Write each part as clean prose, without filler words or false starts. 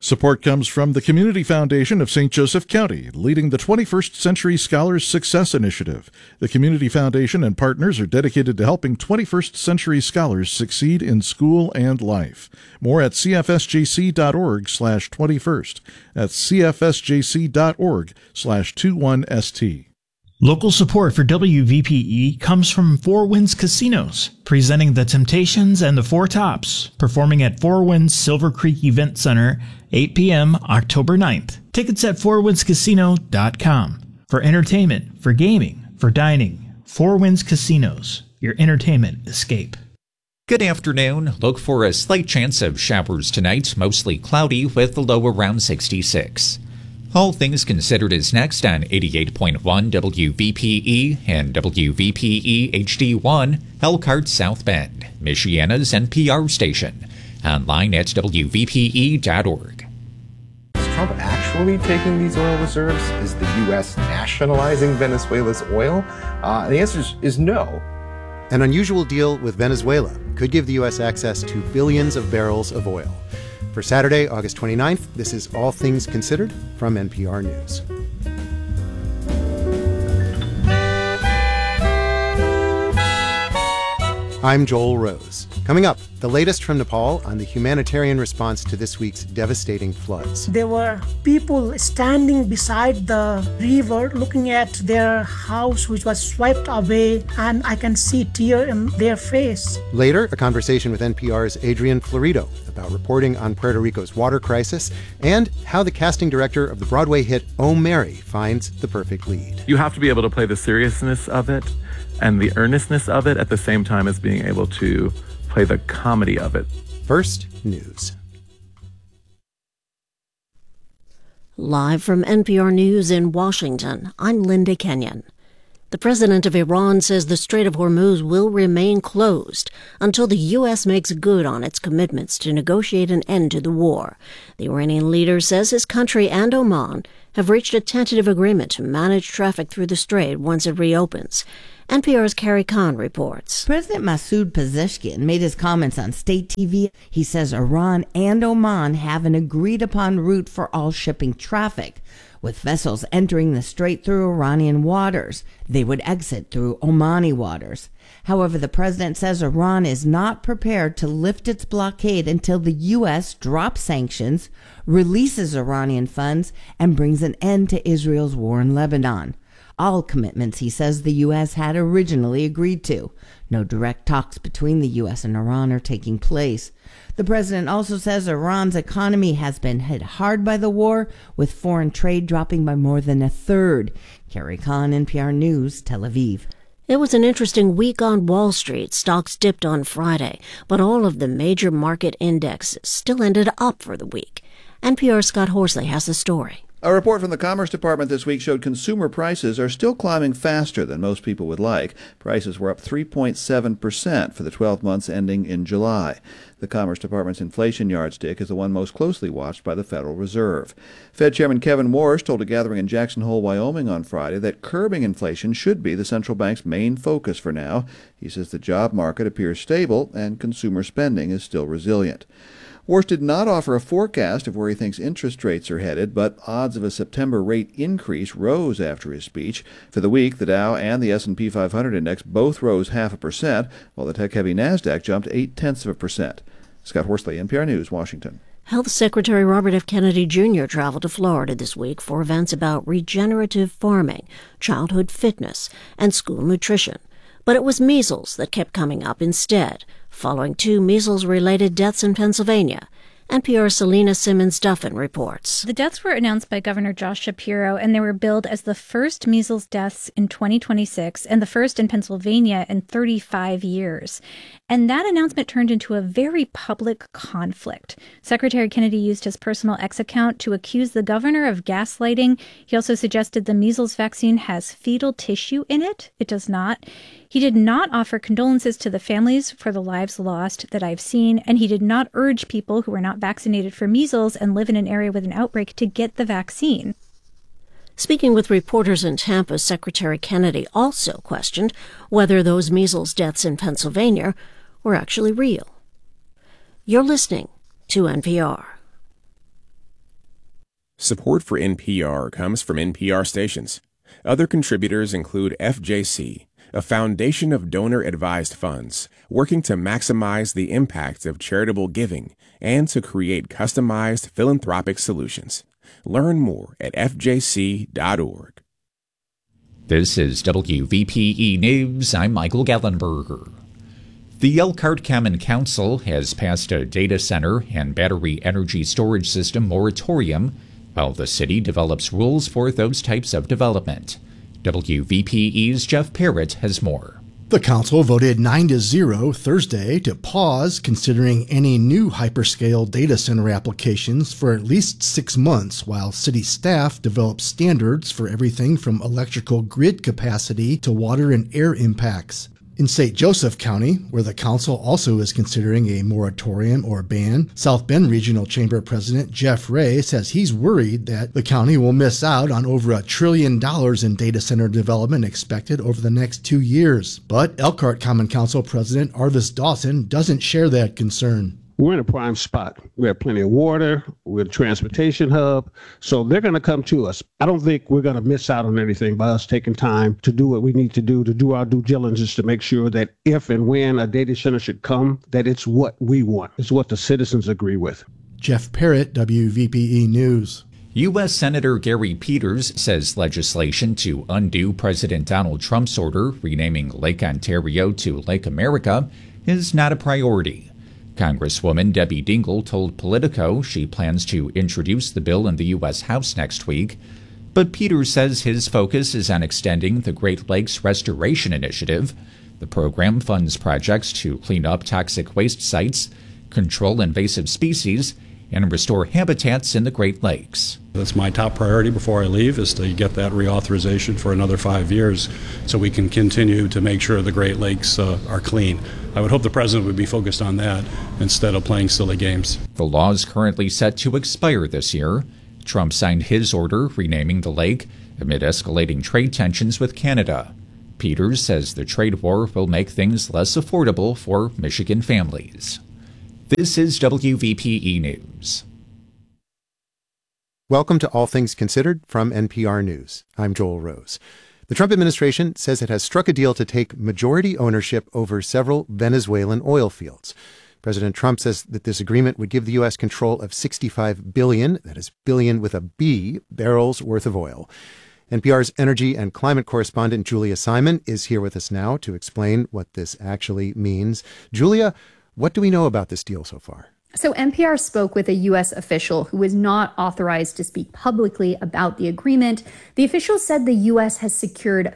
Support comes from the Community Foundation of St. Joseph County, leading the 21st Century Scholars Success Initiative. The Community Foundation and partners are dedicated to helping 21st century scholars succeed in school and life. More at cfsjc.org/21st. That's cfsjc.org/21st. Local support for WVPE comes from Four Winds Casinos, presenting The Temptations and the Four Tops, performing at Four Winds Silver Creek Event Center, 8 p.m. October 9th. Tickets at fourwindscasino.com. For entertainment, for gaming, for dining, Four Winds Casinos, your entertainment escape. Good afternoon. Look for a slight chance of showers tonight, mostly cloudy with a low around 66. All Things Considered is next on 88.1 WVPE and WVPE HD1, Elkhart South Bend, Michiana's NPR station. Online at WVPE.org. Is Trump actually taking these oil reserves? Is the U.S. nationalizing Venezuela's oil? The answer is no. An unusual deal with Venezuela could give the U.S. access to billions of barrels of oil. For Saturday, August 29th, this is All Things Considered from NPR News. I'm Joel Rose. Coming up, the latest from Nepal on the humanitarian response to this week's devastating floods. There were people standing beside the river looking at their house which was swept away, and I can see tears in their face. Later, a conversation with NPR's Adrian Florido about reporting on Puerto Rico's water crisis and how the casting director of the Broadway hit Oh Mary finds the perfect lead. You have to be able to play the seriousness of it and the earnestness of it at the same time as being able to play the comedy of it. First, news. Live from NPR News in Washington, I'm Linda Kenyon. The president of Iran says the Strait of Hormuz will remain closed until the U.S. makes good on its commitments to negotiate an end to the war. The Iranian leader says his country and Oman have reached a tentative agreement to manage traffic through the strait once it reopens. NPR's Carrie Kahn reports. President Masoud Pezeshkian made his comments on state TV. He says Iran and Oman have an agreed-upon route for all shipping traffic. With vessels entering the strait through Iranian waters, they would exit through Omani waters. However, the president says Iran is not prepared to lift its blockade until the U.S. drops sanctions, releases Iranian funds, and brings an end to Israel's war in Lebanon. All commitments, he says, the U.S. had originally agreed to. No direct talks between the U.S. and Iran are taking place. The president also says Iran's economy has been hit hard by the war, with foreign trade dropping by more than a third. Carrie Kahn, NPR News, Tel Aviv. It was an interesting week on Wall Street. Stocks dipped on Friday, but all of the major market indexes still ended up for the week. NPR's Scott Horsley has the story. A report from the Commerce Department this week showed consumer prices are still climbing faster than most people would like. Prices were up 3.7% for the 12 months ending in July. The Commerce Department's inflation yardstick is the one most closely watched by the Federal Reserve. Fed Chairman Kevin Warsh told a gathering in Jackson Hole, Wyoming on Friday that curbing inflation should be the central bank's main focus for now. He says the job market appears stable and consumer spending is still resilient. Warsh did not offer a forecast of where he thinks interest rates are headed, but odds of a September rate increase rose after his speech. For the week, the Dow and the S&P 500 index both rose 0.5%, while the tech-heavy NASDAQ jumped 0.8%. Scott Horsley, NPR News, Washington. Health Secretary Robert F. Kennedy Jr. traveled to Florida this week for events about regenerative farming, childhood fitness, and school nutrition. But it was measles that kept coming up instead, following 2 measles-related deaths in Pennsylvania. NPR's Selena Simmons-Duffin reports. The deaths were announced by Governor Josh Shapiro, and they were billed as the first measles deaths in 2026 and the first in Pennsylvania in 35 years. And that announcement turned into a very public conflict. Secretary Kennedy used his personal X account to accuse the governor of gaslighting. He also suggested the measles vaccine has fetal tissue in it. It does not. He did not offer condolences to the families for the lives lost that I've seen, and he did not urge people who were not vaccinated for measles and live in an area with an outbreak to get the vaccine. Speaking with reporters in Tampa, Secretary Kennedy also questioned whether those measles deaths in Pennsylvania were actually real. You're listening to NPR. Support for NPR comes from NPR stations. Other contributors include FJC, a foundation of donor-advised funds working to maximize the impact of charitable giving and to create customized philanthropic solutions. Learn more at fjc.org. This is WVPE News. I'm Michael Gallenberger. The Elkhart Common Council has passed a data center and battery energy storage system moratorium while the city develops rules for those types of development. WVPE's Jeff Parrott has more. The council voted 9-0 Thursday to pause considering any new hyperscale data center applications for at least 6 months while city staff develop standards for everything from electrical grid capacity to water and air impacts. In St. Joseph County, where the council also is considering a moratorium or ban, South Bend Regional Chamber President Jeff Ray says he's worried that the county will miss out on over $1 trillion in data center development expected over the next 2 years. But Elkhart Common Council President Arvis Dawson doesn't share that concern. We're in a prime spot. We have plenty of water. We're a transportation hub. So they're going to come to us. I don't think we're going to miss out on anything by us taking time to do what we need to do our due diligence to make sure that if and when a data center should come, that it's what we want. It's what the citizens agree with. Jeff Parrott, WVPE News. U.S. Senator Gary Peters says legislation to undo President Donald Trump's order renaming Lake Ontario to Lake America is not a priority. Congresswoman Debbie Dingell told Politico she plans to introduce the bill in the U.S. House next week, but Peters says his focus is on extending the Great Lakes Restoration Initiative. The program funds projects to clean up toxic waste sites, control invasive species, and restore habitats in the Great Lakes. That's my top priority before I leave, is to get that reauthorization for another 5 years so we can continue to make sure the Great Lakes are clean. I would hope the president would be focused on that instead of playing silly games. The law is currently set to expire this year. Trump signed his order renaming the lake amid escalating trade tensions with Canada. Peters says the trade war will make things less affordable for Michigan families. This is WVPE News. Welcome to All Things Considered from NPR News. I'm Joel Rose. The Trump administration says it has struck a deal to take majority ownership over several Venezuelan oil fields. President Trump says that this agreement would give the U.S. control of 65 billion, that is billion with a B, barrels worth of oil. NPR's energy and climate correspondent Julia Simon is here with us now to explain what this actually means. Julia, what do we know about this deal so far? So NPR spoke with a U.S. official who was not authorized to speak publicly about the agreement. The official said the U.S. has secured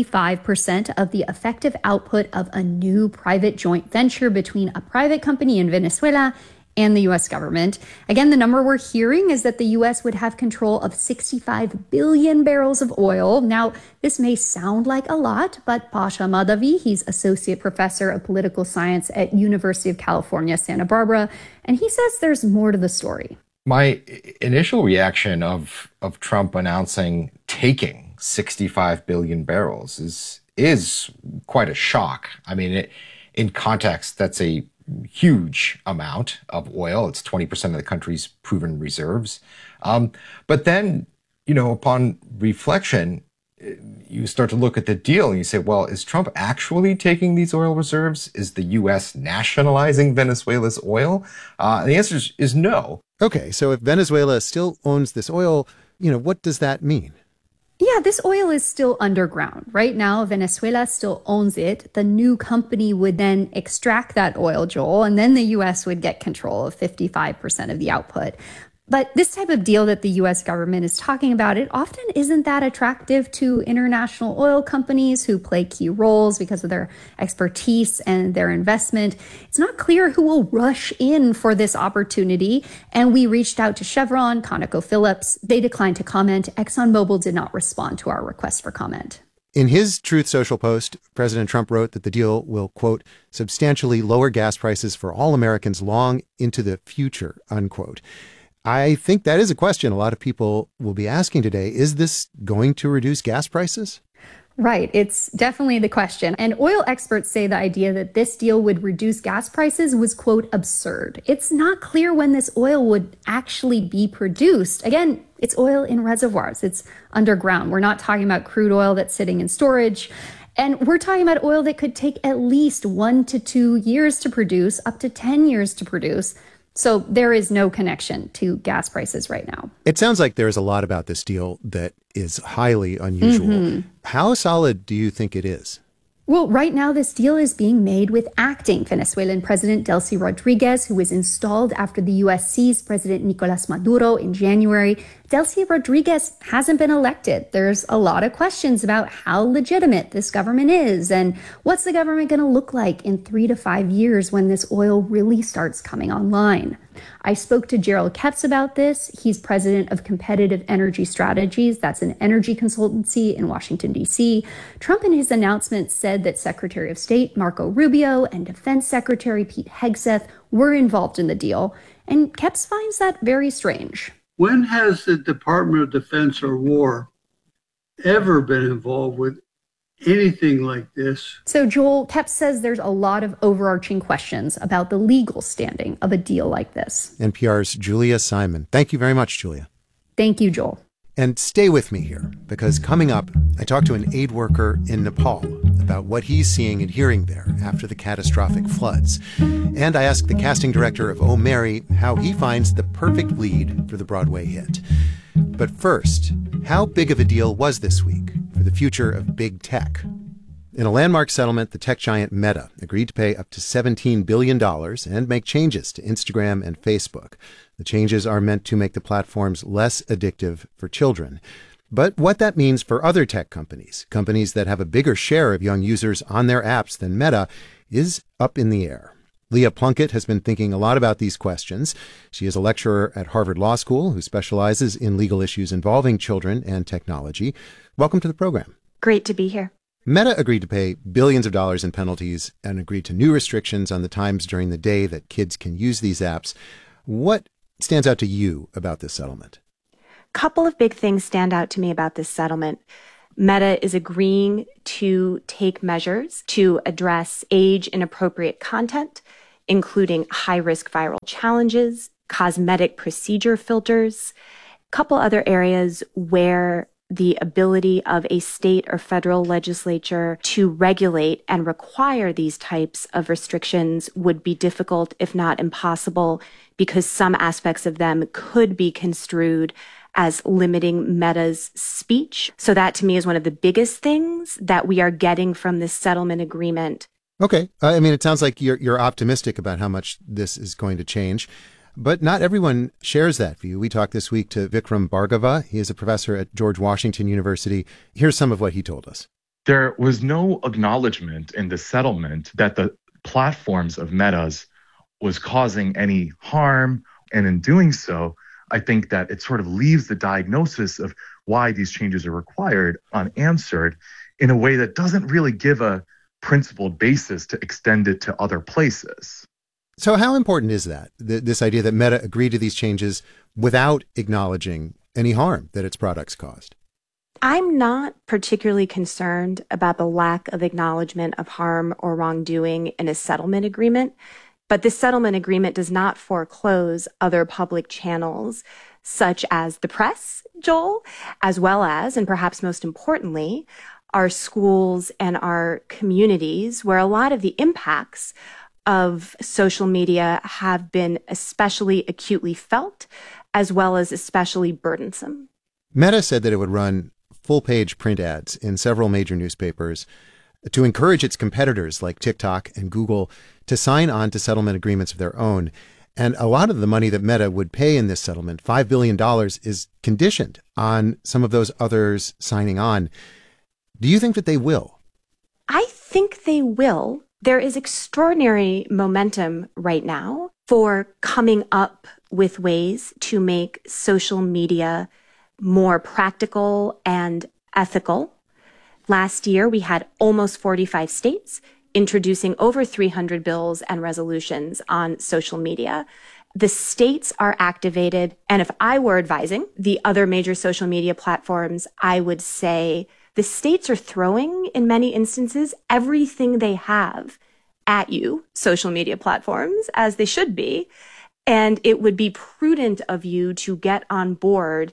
55% of the effective output of a new private joint venture between a private company in Venezuela and the U.S. government. Again, the number we're hearing is that the U.S. would have control of 65 billion barrels of oil. Now, this may sound like a lot, but Pasha Madavi, he's associate professor of political science at University of California, Santa Barbara, and he says there's more to the story. My initial reaction of Trump announcing taking 65 billion barrels is quite a shock. I mean, in context, that's a huge amount of oil. It's 20% of the country's proven reserves. But then, upon reflection, you start to look at the deal and you say, well, is Trump actually taking these oil reserves? Is the U.S. nationalizing Venezuela's oil? The answer is no. Okay, so if Venezuela still owns this oil, what does that mean? Yeah, this oil is still underground. Right now, Venezuela still owns it. The new company would then extract that oil, Joel, and then the U.S. would get control of 55% of the output. But this type of deal that the U.S. government is talking about, it often isn't that attractive to international oil companies who play key roles because of their expertise and their investment. It's not clear who will rush in for this opportunity. And we reached out to Chevron, ConocoPhillips. They declined to comment. ExxonMobil did not respond to our request for comment. In his Truth Social post, President Trump wrote that the deal will, quote, substantially lower gas prices for all Americans long into the future, unquote. I think that is a question a lot of people will be asking today. Is this going to reduce gas prices? Right. It's definitely the question. And oil experts say the idea that this deal would reduce gas prices was, quote, absurd. It's not clear when this oil would actually be produced. Again, It's oil in reservoirs. It's underground. We're not talking about crude oil that's sitting in storage. And we're talking about oil that could take at least 1 to 2 years to produce, up to 10 years to produce. So there is no connection to gas prices right now. It sounds like there's a lot about this deal that is highly unusual. How solid do you think it is? Well, right now, this deal is being made with acting Venezuelan President Delcy Rodriguez, who was installed after the U.S. seized President Nicolas Maduro in January. Delcy Rodriguez hasn't been elected. There's a lot of questions about how legitimate this government is and what's the government going to look like in 3 to 5 years when this oil really starts coming online. I spoke to Gerald Kepps about this. He's president of Competitive Energy Strategies. That's an energy consultancy in Washington, D.C. Trump in his announcement said that Secretary of State Marco Rubio and Defense Secretary Pete Hegseth were involved in the deal. And Kepps finds that very strange. When has the Department of Defense or War ever been involved with anything like this? So Joel, Kepps says there's a lot of overarching questions about the legal standing of a deal like this. NPR's Julia Simon. Thank you very much, Julia. Thank you, Joel. And stay with me here, because coming up, I talk to an aid worker in Nepal about what he's seeing and hearing there after the catastrophic floods. And I ask the casting director of Oh Mary how he finds the perfect lead for the Broadway hit. But first, how big of a deal was this week for the future of big tech? In a landmark settlement, the tech giant Meta agreed to pay up to $17 billion and make changes to Instagram and Facebook. The changes are meant to make the platforms less addictive for children. But what that means for other tech companies that have a bigger share of young users on their apps than Meta, is up in the air. Leah Plunkett has been thinking a lot about these questions. She is a lecturer at Harvard Law School who specializes in legal issues involving children and technology. Welcome to the program. Great to be here. Meta agreed to pay billions of dollars in penalties and agreed to new restrictions on the times during the day that kids can use these apps. What stands out to you about this settlement? A couple of big things stand out to me about this settlement. Meta is agreeing to take measures to address age-inappropriate content, including high-risk viral challenges, cosmetic procedure filters, a couple other areas where the ability of a state or federal legislature to regulate and require these types of restrictions would be difficult, if not impossible, because some aspects of them could be construed as limiting Meta's speech. So that to me is one of the biggest things that we are getting from this settlement agreement. Okay. I mean, it sounds like you're optimistic about how much this is going to change. But not everyone shares that view. We talked this week to Vikram Bhargava. He is a professor at George Washington University. Here's some of what he told us. There was no acknowledgement in the settlement that the platforms of Meta's was causing any harm. And in doing so, I think that it sort of leaves the diagnosis of why these changes are required unanswered in a way that doesn't really give a principled basis to extend it to other places. So how important is that, this idea that Meta agreed to these changes without acknowledging any harm that its products caused? I'm not particularly concerned about the lack of acknowledgement of harm or wrongdoing in a settlement agreement, but this settlement agreement does not foreclose other public channels, such as the press, Joel, as well as, and perhaps most importantly, our schools and our communities, where a lot of the impacts of social media have been especially acutely felt, as well as especially burdensome. Meta said that it would run full-page print ads in several major newspapers to encourage its competitors like TikTok and Google to sign on to settlement agreements of their own. And a lot of the money that Meta would pay in this settlement, $5 billion, is conditioned on some of those others signing on. Do you think that they will? I think they will. There is extraordinary momentum right now for coming up with ways to make social media more practical and ethical. Last year, we had almost 45 states introducing over 300 bills and resolutions on social media. The states are activated, and if I were advising the other major social media platforms, I would say the states are throwing, in many instances, everything they have at you, social media platforms, as they should be. And it would be prudent of you to get on board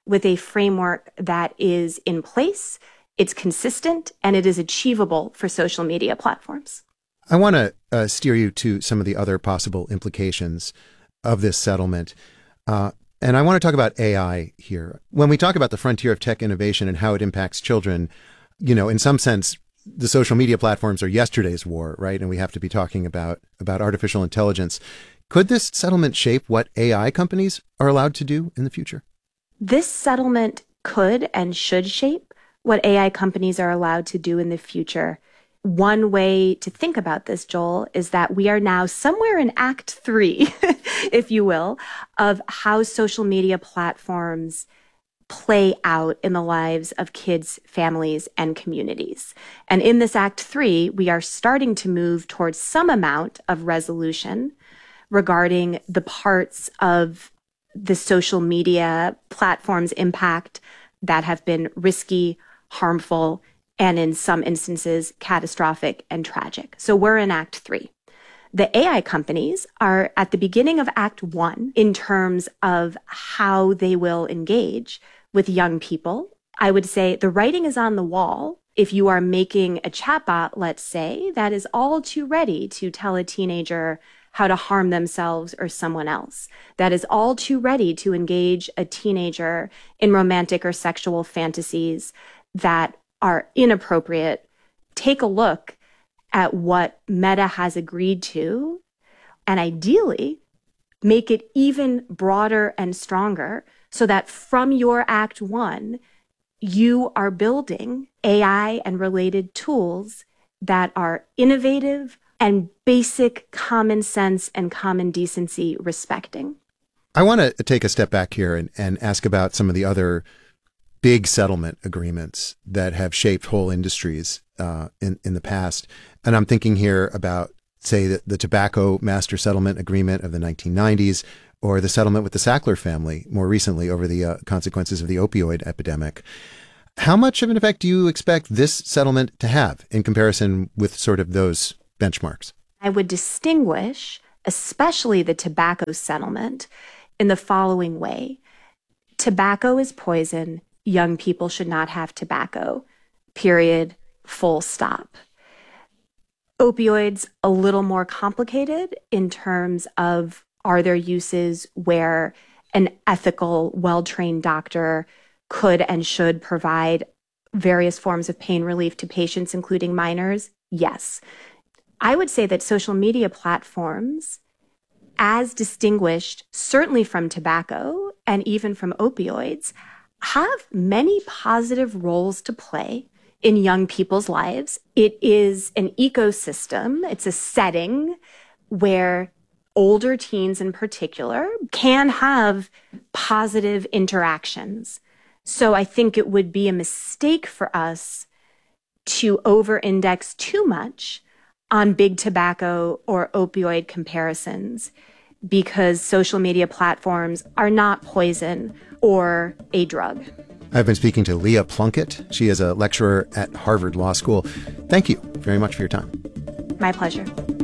with a framework that is in place, it's consistent, and it is achievable for social media platforms. I want to steer you to some of the other possible implications of this settlement. And I want to talk about AI here. When we talk about the frontier of tech innovation and how it impacts children, in some sense, the social media platforms are yesterday's war, right? And we have to be talking about artificial intelligence. Could this settlement shape what AI companies are allowed to do in the future? This settlement could and should shape what AI companies are allowed to do in the future. One way to think about this, Joel, is that we are now somewhere in Act 3, if you will, of how social media platforms play out in the lives of kids, families, and communities. And in this Act 3, we are starting to move towards some amount of resolution regarding the parts of the social media platform's impact that have been risky, harmful, and in some instances, catastrophic and tragic. So we're in Act 3. The AI companies are at the beginning of Act 1 in terms of how they will engage with young people. I would say the writing is on the wall. If you are making a chatbot, let's say, that is all too ready to tell a teenager how to harm themselves or someone else, that is all too ready to engage a teenager in romantic or sexual fantasies that are inappropriate, take a look at what Meta has agreed to, and ideally make it even broader and stronger so that from your Act 1, you are building AI and related tools that are innovative and basic common sense and common decency respecting. I want to take a step back here and ask about some of the other big settlement agreements that have shaped whole industries in the past. And I'm thinking here about, say, the Tobacco Master Settlement Agreement of the 1990s, or the settlement with the Sackler family more recently over the consequences of the opioid epidemic. How much of an effect do you expect this settlement to have in comparison with sort of those benchmarks? I would distinguish, especially the tobacco settlement, in the following way. Tobacco is poison. Young people should not have tobacco. Period. Full stop. Opioids, a little more complicated in terms of, are there uses where an ethical, well-trained doctor could and should provide various forms of pain relief to patients, including minors? Yes. I would say that social media platforms, as distinguished certainly from tobacco and even from opioids, have many positive roles to play in young people's lives. It is an ecosystem. It's a setting where older teens in particular can have positive interactions. So I think it would be a mistake for us to over-index too much on big tobacco or opioid comparisons, because social media platforms are not poison or a drug. I've been speaking to Leah Plunkett. She is a lecturer at Harvard Law School. Thank you very much for your time. My pleasure.